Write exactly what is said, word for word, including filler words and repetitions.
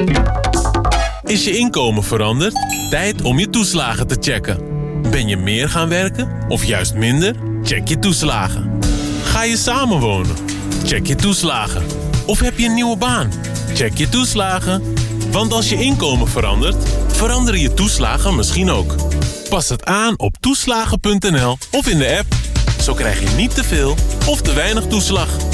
Is je inkomen veranderd? Tijd om je toeslagen te checken. Ben je meer gaan werken of juist minder? Check je toeslagen. Ga je samenwonen? Check je toeslagen. Of heb je een nieuwe baan? Check je toeslagen. Want als je inkomen verandert, veranderen je toeslagen misschien ook. Pas het aan op toeslagen punt n l of in de app. Zo krijg je niet te veel of te weinig toeslag.